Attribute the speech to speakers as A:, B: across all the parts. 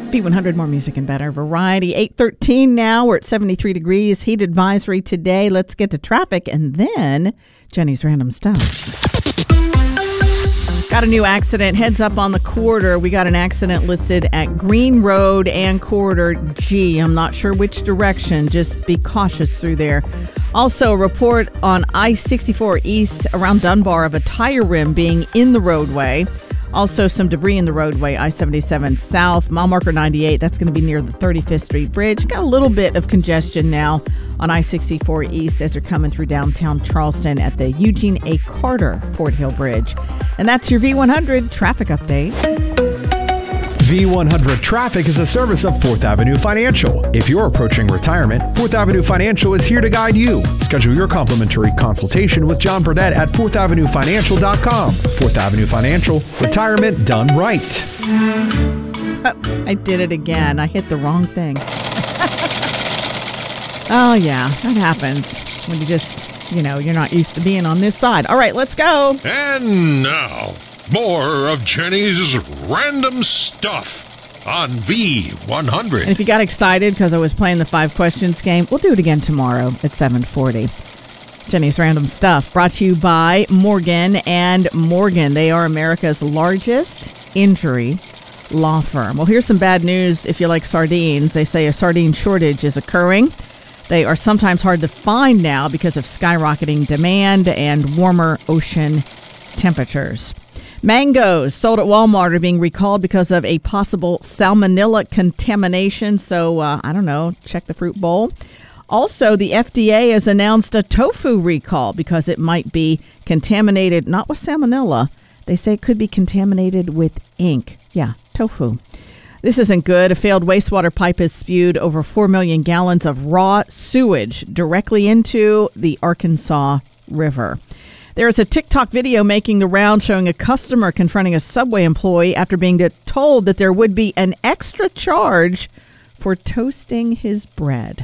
A: V100, more music and better variety. 8:13 now. We're at 73 degrees. Heat advisory today. Let's get to traffic and then Jenny's random stuff. Got a new accident. Heads up on the corridor. We got an accident listed at Green Road and Corridor G. I'm not sure which direction. Just be cautious through there. Also, a report on I-64 East around Dunbar of a tire rim being in the roadway. Also, some debris in the roadway, I-77 South, mile marker 98. That's going to be near the 35th Street Bridge. Got a little bit of congestion now on I-64 East as you're coming through downtown Charleston at the Eugene A. Carter Fort Hill Bridge. And that's your V100 traffic update.
B: V100 Traffic is a service of 4th Avenue Financial. If you're approaching retirement, 4th Avenue Financial is here to guide you. Schedule your complimentary consultation with John Burdett at 4thavenuefinancial.com. 4th Avenue Financial, retirement done right.
A: I did it again. I hit the wrong thing. Oh, yeah, that happens when you just, you're not used to being on this side. All right, let's go.
C: And now, more of Jenny's random stuff on V100.
A: And if you got excited because I was playing the 5 questions game, we'll do it again tomorrow at 7:40. Jenny's random stuff brought to you by Morgan & Morgan. They are America's largest injury law firm. Well, here's some bad news if you like sardines. They say a sardine shortage is occurring. They are sometimes hard to find now because of skyrocketing demand and warmer ocean temperatures. Mangoes sold at Walmart are being recalled because of a possible salmonella contamination. So, I don't know, check the fruit bowl. Also, the FDA has announced a tofu recall because it might be contaminated, not with salmonella. They say it could be contaminated with ink. Yeah, tofu. This isn't good. A failed wastewater pipe has spewed over 4 million gallons of raw sewage directly into the Arkansas River. There is a TikTok video making the round showing a customer confronting a Subway employee after being told that there would be an extra charge for toasting his bread.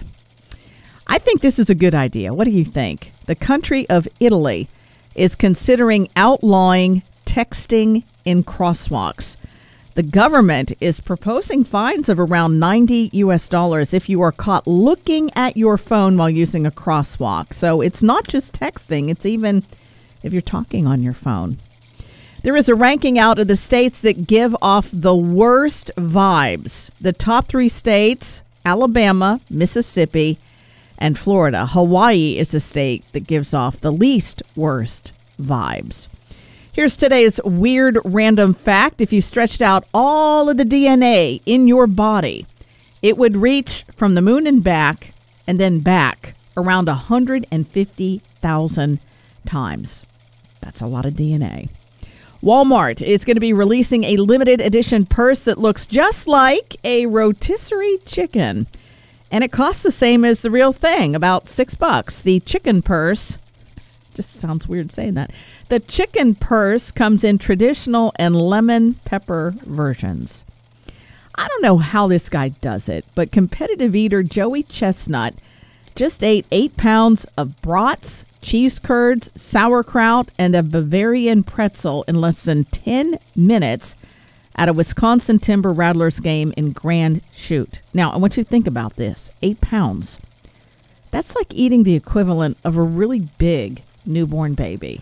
A: I think this is a good idea. What do you think? The country of Italy is considering outlawing texting in crosswalks. The government is proposing fines of around $90 if you are caught looking at your phone while using a crosswalk. So it's not just texting, it's even if you're talking on your phone. There is a ranking out of the states that give off the worst vibes. The top 3 states, Alabama, Mississippi, and Florida. Hawaii is the state that gives off the least worst vibes. Here's today's weird random fact. If you stretched out all of the DNA in your body, it would reach from the moon and back and then back around 150,000 times. That's a lot of DNA. Walmart is going to be releasing a limited edition purse that looks just like a rotisserie chicken. And it costs the same as the real thing, about $6. The chicken purse, just sounds weird saying that. The chicken purse comes in traditional and lemon pepper versions. I don't know how this guy does it, but competitive eater Joey Chestnut just ate 8 pounds of brats, cheese curds, sauerkraut, and a Bavarian pretzel in less than 10 minutes at a Wisconsin Timber Rattlers game in Grand Chute. Now, I want you to think about this. 8 pounds. That's like eating the equivalent of a really big newborn baby.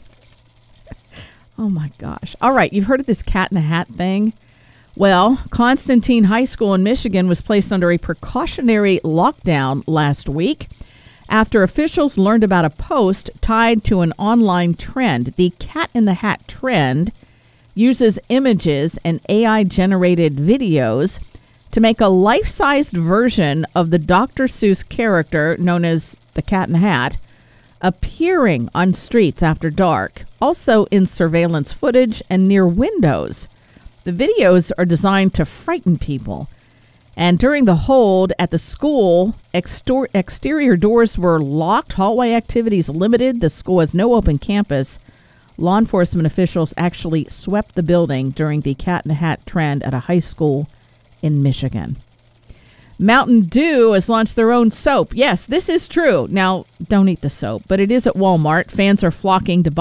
A: Oh, my gosh. All right, you've heard of this cat in a hat thing? Well, Constantine High School in Michigan was placed under a precautionary lockdown last week after officials learned about a post tied to an online trend. The cat in the hat trend uses images and AI-generated videos to make a life-sized version of the Dr. Seuss character known as the Cat in the Hat appearing on streets after dark, also in surveillance footage and near windows. The videos are designed to frighten people. And during the hold at the school, exterior doors were locked, hallway activities limited. The school has no open campus. Law enforcement officials actually swept the building during the Cat in the Hat trend at a high school in Michigan. Mountain Dew has launched their own soap. Yes, this is true. Now, don't eat the soap, but it is at Walmart. Fans are flocking to buy